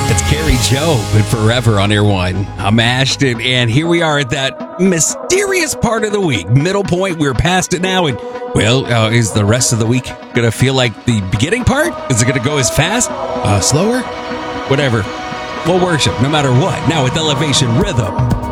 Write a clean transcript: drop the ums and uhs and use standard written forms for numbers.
It's Carrie Joe with Forever on Airwine. I'm Ashton, and here we are at that mysterious part of the week. Middle point, we're past it now, and, is the rest of the week going to feel like the beginning part? Is it going to go as fast? Slower? Whatever. We'll worship no matter what. Now with Elevation Rhythm.